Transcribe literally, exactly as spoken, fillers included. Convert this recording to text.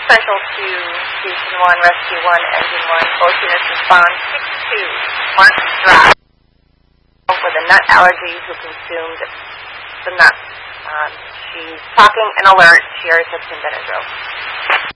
Central two, Station one, Rescue one, Engine one. Both units respond. six two, Mark Strack, with a nut allergy who consumed the nuts. Um, she's talking and alert. She already took some Benadryl.